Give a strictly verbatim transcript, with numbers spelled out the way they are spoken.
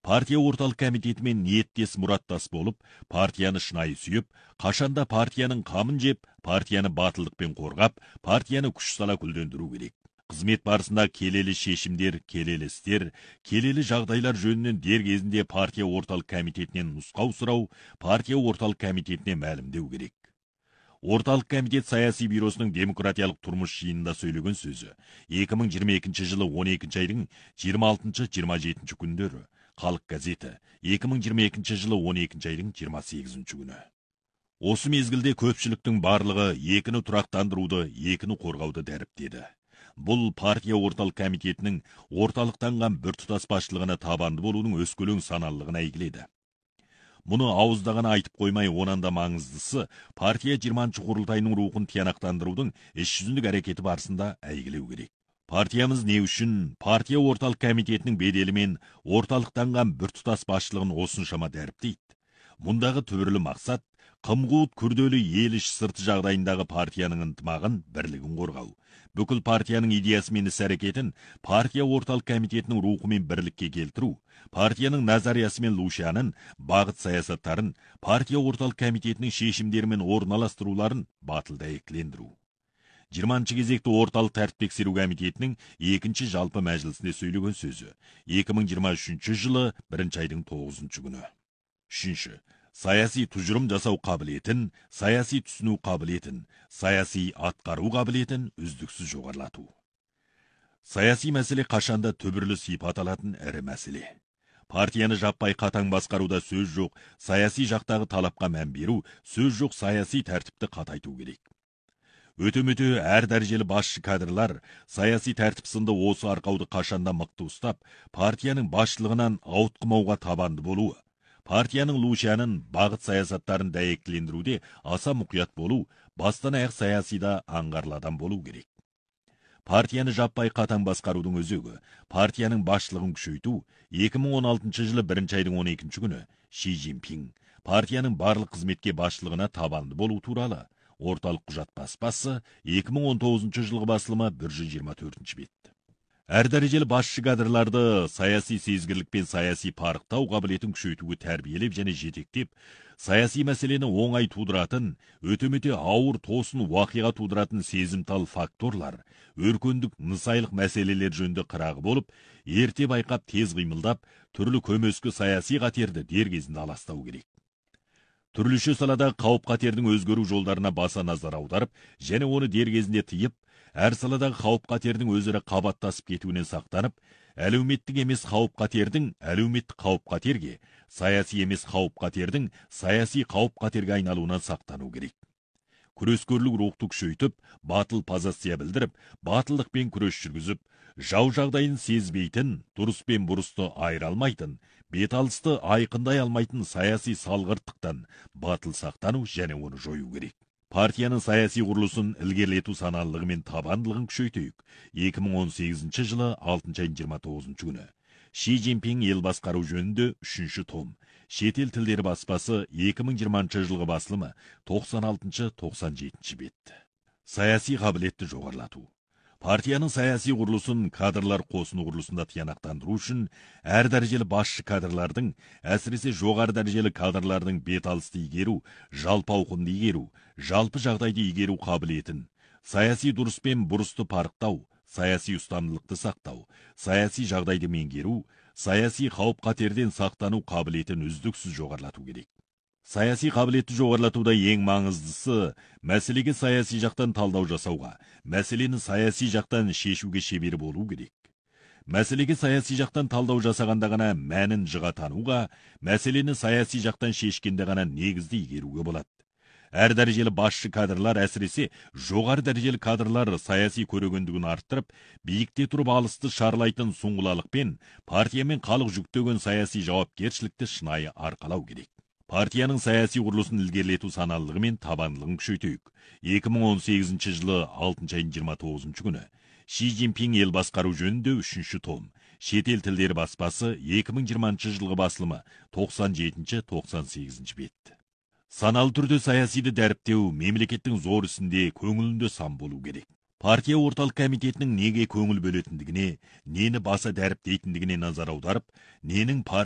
партия орталық комитетімен ниеттес мұраттас болып, партияны шынайы сүйіп, қашанда партияның қамын жеп, партияны батылдықпен қорғап, партияны күш сала гүлдендіру керек. Қызмет барысында келелі шешімдер, келелі істер, келелі жағдайлар жөнінен дер кезінде партия орталық комитетінен нұсқау сұрау, партия орталық комитетіне мәлімдеу керек. Орталық комитет саяси бюросының демократиялық тұрмыс жиынында сөйлеген сөзі екі мың жиырма екінші жылы он екінші айдың жиырма алтыншы жиырма жетінші күндері, Халық газеті екі мың жиырма екінші жылы он екінші айдың жиырма сегізінші күні. Осы мезгілде көпшіліктің барлығы екіні тұрақтандыруды, екіні қорғауды дәріптеді. Бұл партия орталық комитетінің орталықтанған біртұтас басшылығына табанды болудың өскелең саналылығына әйгіледі. Мұны ауыздағана айтып қоймай, онан да маңыздысы партия жиырманшы құрылтайының рухын тиянақтандырудың іс жүзіндік әрекеті барысында әйгілеу керек. Партиямыз не үшін партия орталық комитетінің беделімен орталықтанған біртұтас басшылығын осыншама дәріптейді? Мұндағы түбірлі мақсат қым-қуыт күрделі ел іш сырты жағдайындағы партияның ынтымағын, бірлігін қорғау. Бүкіл партияның идеясы мен іс-әрекетін партия орталық комитетінің рухымен бірлікке келтіру, партияның назариясы мен лушанын, бағыт саясаттарын, партия орталық комитетінің шешімдері мен орналастыруларын батыл дәйектілендіру. жиырманшы кезекті орталық тәртіп тексеру комитетінің екінші жалпы мәжілісінде сөйлеген сөзі екі мың жиырма үшінші жылы бірінші айдың тоғызыншы күні. Үшінші. Саяси тұжырым жасау қабілетін, саяси түсіну қабілетін, саяси атқару қабілетін үздіксіз жоғарлату. Саяси мәселе қашанда түбірлі сипат алатын ірі мәселе. Партияны жаппай қатаң басқаруда сөз жоқ, саяси жақтағы талапқа мән беру, сөз жоқ саяси тәртіпті қатайту керек. Өте-мөте әр дәрежелі басшы кадрлар саяси тәртіп сынды осы арқауды қашанда мықты ұстап, партияның басшылығынан ауытқымауға табанды болуы, партияның лушанын, бағыт саясаттарын дәйектілендіруде аса мұқият болу, бастан аяқ саясида аңғарладан болу керек. Партияны жаппай қатаң басқарудың өзегі, партияның басшылығын күшейту, екі мың он алтыншы жылы бірінші айдың он екінші күні Ши Цзиньпин партияның барлық қызметке басшылығына табанды болу туралы орталық құжат баспасы екі мың он тоғызыншы жылғы басылымы бір жүз жиырма төртінші бет. Әр дәрежелі басшы кадрларды саяси сезгірлік пен саяси парықтау қабілетін күшейтуге тәрбиелеп және жетектеп, саяси мәселені оңай тудыратын, өте-мөте ауыр тосын уақиға тудыратын сезімтал факторлар, өркендік нысайлық мәселелер жөнінде қырағы болып, ерте байқап тез қимылдап, түрлі көмескі саяси қатерді дер кезінде аластау керек. Түрліше салада қауіп-қатердің өзгеру жолдарына баса назар аударып, және оны дер кезінде тыйып, әр саладағы қауіп-қатердің өзірі қабаттасып кетуінен сақтанып, әлеуметтік емес қауіп-қатердің әлеуметтік қауіп-қатерге, саяси емес қауіп-қатердің саяси қауіп-қатерге айналуынан сақтану керек. Күрескерлік рухты күшейтіп, батыл позиция білдіріп, батылдықпен күрес жүргізіп, жау жағдайын сезбейтін, дұрыс пен бұрысты айыра алмайтын, беталысты айқындай алмайтын саяси салғырттықтан батыл сақтану және оны жою керек. Партияның саяси құрылысын ілгерілету саналылығы мен табандылығын күшейтейік. екі мың он сегізінші жылы алтыншы айдың жиырма тоғызыншы күні. Ши Цзиньпин ел басқару жөнінде үшінші том. Шетел тілдері баспасы екі мың жиырмасыншы жылғы басылымы тоқсан алтыншы тоқсан жетінші бет. Саяси қабілетті жоғарлату. Партияның саяси құрылысын кадрлар қосыны құрылысында тиянақтандыру үшін әр дәрежелі басшы кадрлардың, әсіресе жоғары дәрежелі кадрлардың беталысты игеру, жалпы ауқымды игеру, жалпы жағдайды игеру қабілетін, саяси дұрыс пен бұрысты парықтау, саяси ұстамдылықты сақтау, саяси жағдайды меңгеру, саяси қауіп-қатерден сақтану қабілетін үздіксіз жоғарлату керек. Саяси қабілетті жоғарлатуда ең маңыздысы мәселеге саяси жақтан талдау жасауға, мәселені саяси жақтан шешуге шебер болу керек. Мәселеге саяси жақтан талдау жасағанда ғана мәнін жыға тануға, мәселені саяси жақтан шешкенде ғана негізді игеруге болады. Әр дәрежелі басшы кадрлар, әсіресе жоғары дәрежелі кадрлар саяси көрегендігін арттырып, биікте тұрып алысты шарлайтын сұңғылалықпен партия мен халық жүктеген саяси жауапкершілікті шынайы арқалау керек. Партияның саяси құрылысын ілгерілету саналылығы мен табандылығын күшейтейік. екі мың он сегізінші жылы алтыншы айдың жиырма тоғызыншы күні Ши Цзиньпин ел басқару жөнінде үшінші том. Шетел тілдері баспасы екі мың жиырмасыншы жылғы басылымы тоқсан жетінші тоқсан сегізінші бет. Саналы түрде саясиді дәріптеу мемлекеттің зор ісінде көңілінде сан болу керек. Партия орталық комитетінің неге көңіл бөлетіндігіне, нені баса дәріптейтіндігіне назар аударып, ненің